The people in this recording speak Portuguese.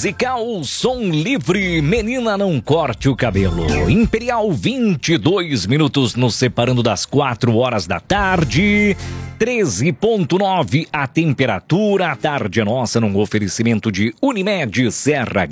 musical Som Livre, Menina Não Corte o Cabelo. Imperial, 22 minutos nos separando das 4 horas da tarde. 13,9 a temperatura. A tarde é nossa num oferecimento de Unimed Serra